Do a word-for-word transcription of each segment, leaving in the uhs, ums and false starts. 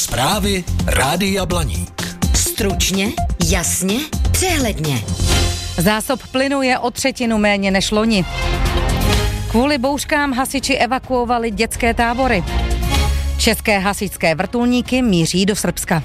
Zprávy Rádia Blaník. Stručně, jasně, přehledně. Zásob plynu je o třetinu méně než loni. Kvůli bouřkám hasiči evakuovali dětské tábory. České hasičské vrtulníky míří do Srbska.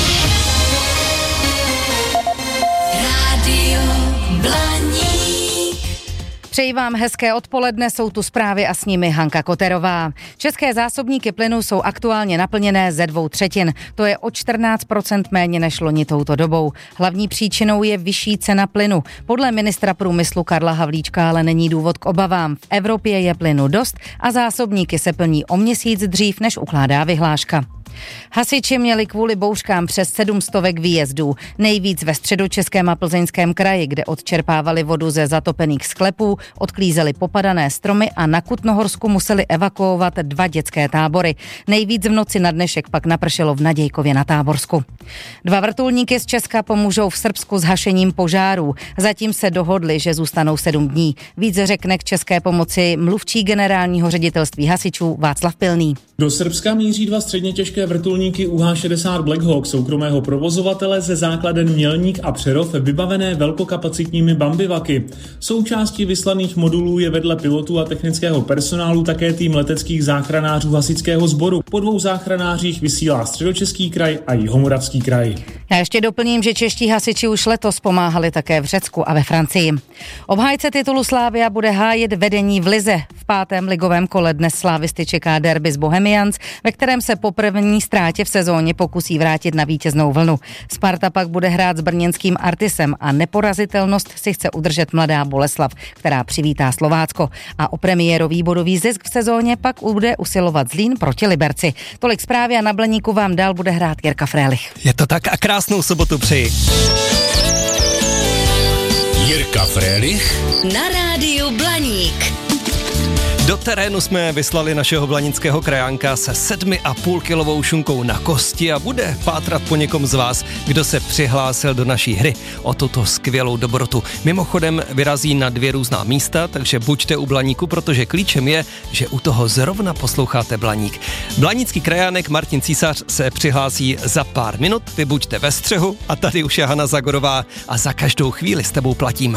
Rádio Blaník. Přeji vám hezké odpoledne, jsou tu zprávy a s nimi Hanka Koterová. České zásobníky plynu jsou aktuálně naplněné ze dvou třetin. To je o čtrnáct procent méně než loni touto dobou. Hlavní příčinou je vyšší cena plynu. Podle ministra průmyslu Karla Havlíčka ale není důvod k obavám. V Evropě je plynu dost a zásobníky se plní o měsíc dřív, než ukládá vyhláška. Hasiči měli kvůli bouřkám přes sedm stovek výjezdů. Nejvíc ve Středočeském a Plzeňském kraji, kde odčerpávali vodu ze zatopených sklepů, odklízeli popadané stromy a na Kutnohorsku museli evakuovat dva dětské tábory. Nejvíc v noci na dnešek pak napršelo v Nadějkově na Táborsku. Dva vrtulníky z Česka pomůžou v Srbsku s hašením požárů. Zatím se dohodli, že zůstanou sedm dní. Víc řekne k české pomoci mluvčí generálního ředitelství hasičů Václav Pilný. Do Srbska míří dva středně těžké vrtulníky U H šedesát Black Hawk soukromého provozovatele ze základen Mělník a Přerov vybavené velkokapacitními bambivaky. Součástí vyslaných modulů je vedle pilotů a technického personálu také tým leteckých záchranářů hasičského sboru. Po dvou záchranářích vysílá Středočeský kraj a Jihomoravský kraj. Já ještě doplním, že čeští hasiči už letos pomáhali také v Řecku a ve Francii. Obhájce titulu Slavia bude hájit vedení v lize. V pátém ligovém kole dnes slávisty čeká derby z Bohemians, ve kterém se po první ztrátě v sezóně pokusí vrátit na vítěznou vlnu. Sparta pak bude hrát s brněnským Artisem a neporazitelnost si chce udržet mladá Boleslav, která přivítá Slovácko. A o premiérový bodový zisk v sezóně pak bude usilovat Zlín proti Liberci. Tolik zprávy a na Blaníku vám dál bude hrát Jirka Frélich. Je to tak a krásnou sobotu přeji. Jirka Frélich Na rádiu Blaník. Do terénu jsme vyslali našeho blanického krajánka se sedmi a půl kilovou šunkou na kosti a bude pátrat po někom z vás, kdo se přihlásil do naší hry o tuto skvělou dobrotu. Mimochodem vyrazí na dvě různá místa, takže buďte u Blaníku, protože klíčem je, že u toho zrovna posloucháte Blaník. Blanický krajánek Martin Císař se přihlásí za pár minut, vy buďte ve střehu a tady už je Hana Zagorová a za každou chvíli s tebou platím.